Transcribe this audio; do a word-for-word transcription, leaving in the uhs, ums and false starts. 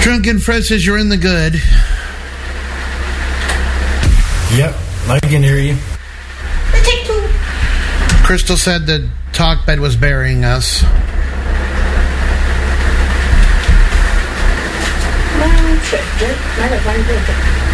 Drunken Fred says you're in the good. Yep, I can hear you. Crystal said the talk bed was burying us. Nó chuyện trước, nó là văn chương.